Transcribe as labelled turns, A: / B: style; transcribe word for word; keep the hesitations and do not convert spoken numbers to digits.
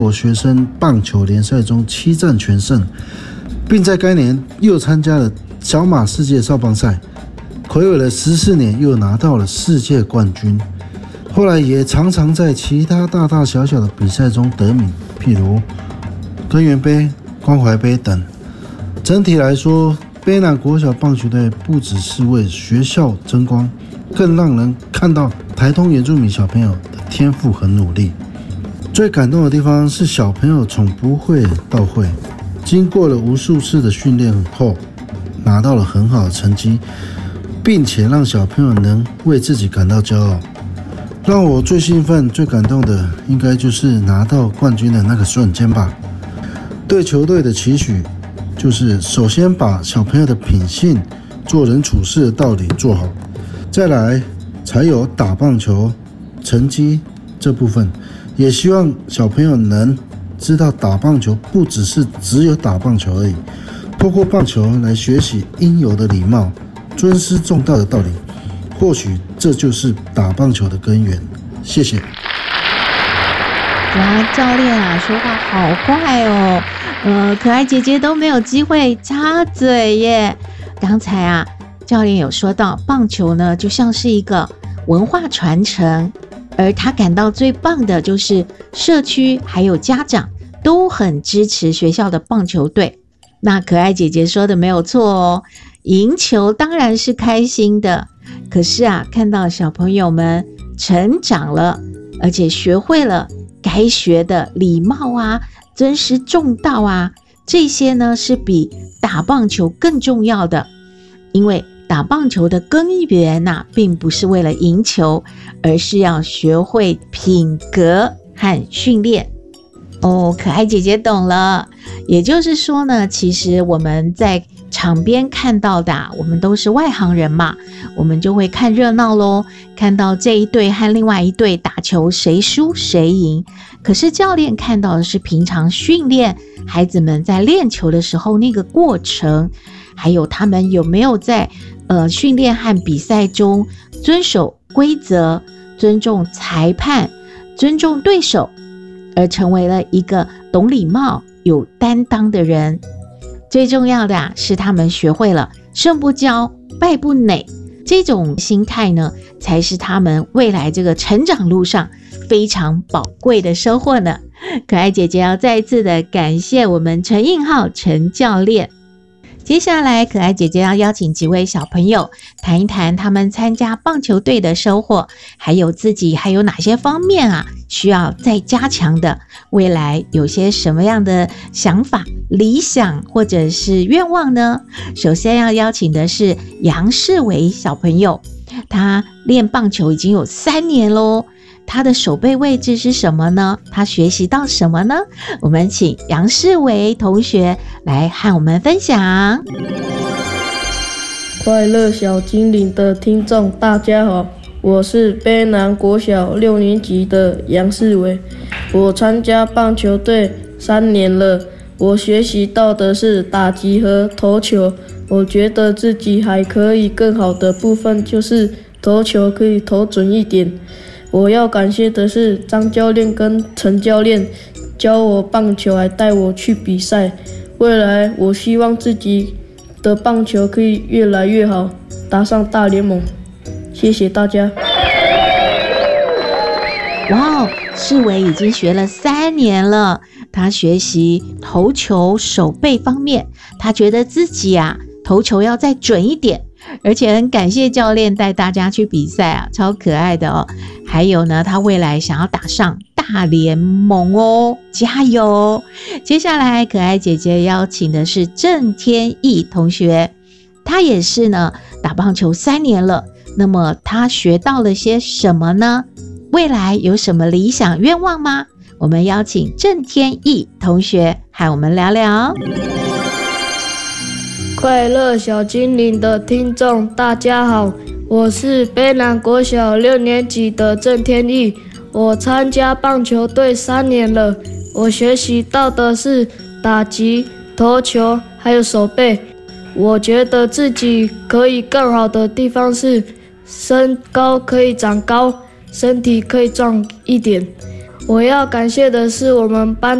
A: 我学生棒球联赛中七战全胜，并在该年又参加了小马世界少棒赛，睽违了十四年又拿到了世界冠军。后来也常常在其他大大小小的比赛中得名，譬如根源杯、关怀杯等。整体来说，卑南国小棒球队不只是为学校争光，更让人看到台东原住民小朋友的天赋和努力。最感动的地方是小朋友从不会到会，经过了无数次的训练后，拿到了很好的成绩，并且让小朋友能为自己感到骄傲。让我最兴奋、最感动的，应该就是拿到冠军的那个瞬间吧。对球队的期许，就是首先把小朋友的品性、做人处事的道理做好，再来才有打棒球成绩这部分。也希望小朋友能知道，打棒球不只是只有打棒球而已，透过棒球来学习应有的礼貌、尊师重道的道理。或许这就是打棒球的根源。谢谢。
B: 哇，教练啊，说话好快哦，呃，可爱姐姐都没有机会插嘴耶。刚才啊，教练有说到，棒球呢就像是一个文化传承，而他感到最棒的就是社区还有家长都很支持学校的棒球队。那可爱姐姐说的没有错哦，赢球当然是开心的。可是啊，看到小朋友们成长了，而且学会了该学的礼貌啊、尊师重道啊，这些呢是比打棒球更重要的。因为打棒球的根源啊，并不是为了赢球，而是要学会品格和训练。哦，可爱姐姐懂了。也就是说呢，其实我们在场边看到的、啊、我们都是外行人嘛，我们就会看热闹咯，看到这一队和另外一队打球谁输谁赢。可是教练看到的是平常训练孩子们在练球的时候那个过程，还有他们有没有在呃训练和比赛中遵守规则、尊重裁判、尊重对手，而成为了一个懂礼貌、有担当的人。最重要的啊，是他们学会了胜不骄、败不馁，这种心态呢，才是他们未来这个成长路上非常宝贵的收获呢。可爱姐姐要再一次的感谢我们陈映浩陈教练。接下来可爱姐姐要邀请几位小朋友谈一谈他们参加棒球队的收获，还有自己还有哪些方面啊需要再加强的，未来有些什么样的想法、理想或者是愿望呢？首先要邀请的是杨世维小朋友，他练棒球已经有三年咯，他的守备位置是什么呢？他学习到什么呢？我们请杨世维同学来和我们分享。
C: 快乐小精灵的听众大家好，我是卑南国小六年级的杨世维，我参加棒球队三年了，我学习到的是打击和投球，我觉得自己还可以更好的部分就是投球可以投准一点。我要感谢的是张教练跟陈教练教我棒球，还带我去比赛。未来我希望自己的棒球可以越来越好，打上大联盟。谢谢大家。
B: 哇，世维已经学了三年了，他学习投球守备方面，他觉得自己啊投球要再准一点，而且很感谢教练带大家去比赛啊，超可爱的哦。还有呢，他未来想要打上大联盟哦，加油！接下来可爱姐姐邀请的是郑天意同学，他也是呢打棒球三年了，那么他学到了些什么呢？未来有什么理想愿望吗？我们邀请郑天意同学和我们聊聊。
C: 快乐小精灵的听众大家好，我是卑南国小六年级的郑天意，我参加棒球队三年了，我学习到的是打击、投球还有守备。我觉得自己可以更好的地方是身高可以长高，身体可以壮一点。 我要感谢的是我们班